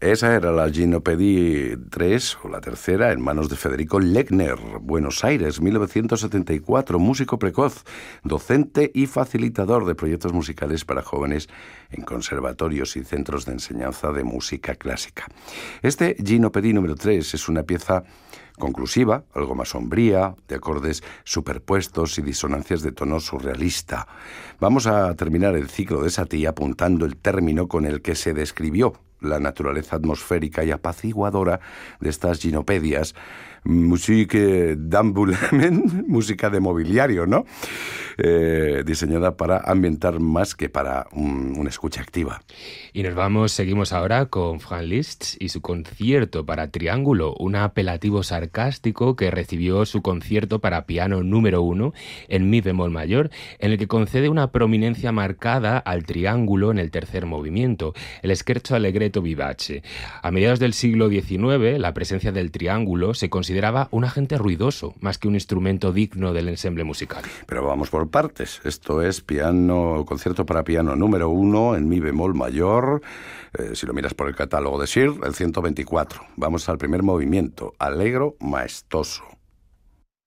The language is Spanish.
Esa era la Ginopédie 3, o la tercera, en manos de Federico Legner, Buenos Aires, 1974, músico precoz, docente y facilitador de proyectos musicales para jóvenes en conservatorios y centros de enseñanza de música clásica. Este Ginopédie número 3 es una pieza conclusiva, algo más sombría, de acordes superpuestos y disonancias de tono surrealista. Vamos a terminar el ciclo de Satie apuntando el término con el que se describió la naturaleza atmosférica y apaciguadora de estas ginopedias, musique d'ambulament, música de mobiliario, ¿no? Diseñada para ambientar más que para una escucha activa. Y seguimos ahora con Franz Liszt y su concierto para triángulo, un apelativo sarcástico que recibió su concierto para piano número 1 en mi bemol mayor, en el que concede una prominencia marcada al triángulo en el tercer movimiento, el scherzo allegretto vivace. A mediados del siglo XIX, la presencia del triángulo se consideraba un agente ruidoso, más que un instrumento digno del ensemble musical. Pero vamos por partes. Esto es concierto para piano número 1 en mi bemol mayor. Si lo miras por el catálogo de Schier, el 124. Vamos al primer movimiento, allegro maestoso.